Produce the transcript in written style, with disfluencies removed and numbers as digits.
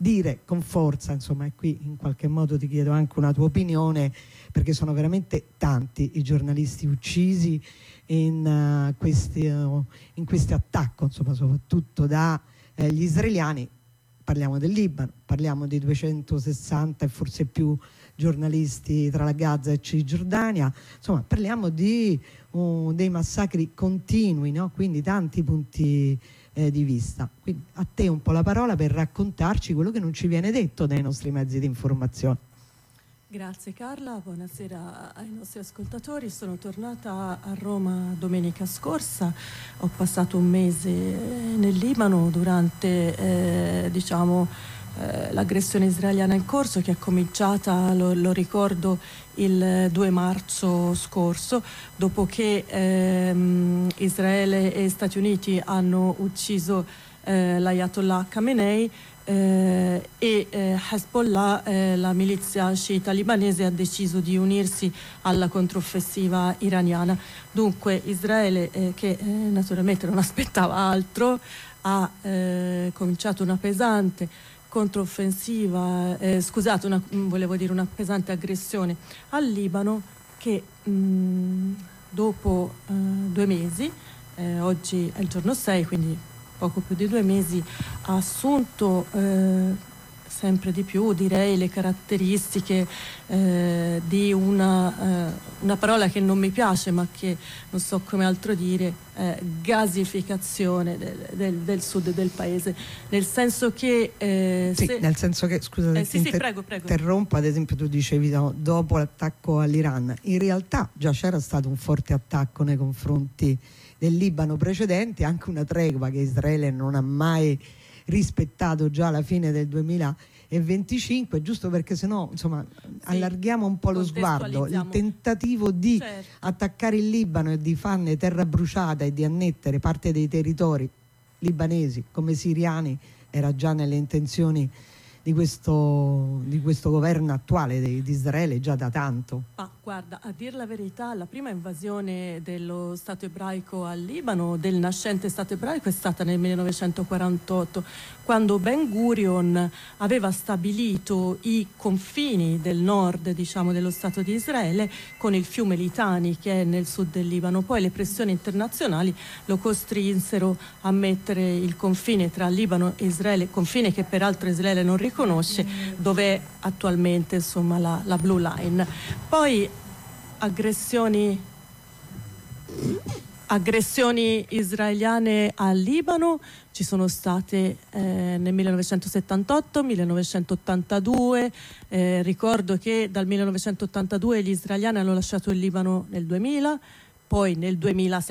dire con forza, insomma, e qui in qualche modo ti chiedo anche una tua opinione, perché sono veramente tanti i giornalisti uccisi in questi attacchi, insomma, soprattutto dagli israeliani. Parliamo del Libano, parliamo di 260 e forse più giornalisti tra la Gaza e Cisgiordania, insomma parliamo dei massacri continui, no? Quindi tanti punti di vista. Quindi a te un po' la parola per raccontarci quello che non ci viene detto dai nostri mezzi di informazione. Grazie Carla, buonasera ai nostri ascoltatori. Sono tornata a Roma domenica scorsa, ho passato un mese nel Libano durante l'aggressione israeliana in corso, che è cominciata, lo ricordo, il 2 marzo scorso, dopo che Israele e Stati Uniti hanno ucciso l'Ayatollah Khamenei. Hezbollah, la milizia sciita libanese, ha deciso di unirsi alla controffensiva iraniana. Dunque Israele, che naturalmente non aspettava altro, ha cominciato una pesante controffensiva, una pesante aggressione al Libano, che dopo 2 mesi, oggi è il giorno 6, quindi poco più di 2 mesi, ha assunto sempre di più, direi, le caratteristiche di una parola che non mi piace, ma che non so come altro dire, gasificazione del sud del paese, nel senso che nel senso che, scusate, prego. interrompo. Ad esempio tu dicevi, no, dopo l'attacco all'Iran, in realtà già c'era stato un forte attacco nei confronti del Libano precedente, anche una tregua che Israele non ha mai rispettato già alla fine del 2025, giusto perché sennò, insomma, allarghiamo un po' lo sguardo. Il tentativo di attaccare il Libano e di farne terra bruciata e di annettere parte dei territori libanesi come siriani era già nelle intenzioni di questo governo attuale di Israele già da tanto. Guarda, a dir la verità, la prima invasione dello Stato ebraico al Libano, del nascente Stato ebraico, è stata nel 1948, quando Ben Gurion aveva stabilito i confini del nord, diciamo, dello Stato di Israele con il fiume Litani, che è nel sud del Libano. Poi le pressioni internazionali lo costrinsero a mettere il confine tra Libano e Israele, confine che peraltro Israele non riconosce, dove è attualmente, insomma, la Blue Line. Poi aggressioni israeliane al Libano ci sono state nel 1978, 1982, ricordo che dal 1982 gli israeliani hanno lasciato il Libano nel 2000, poi nel 2006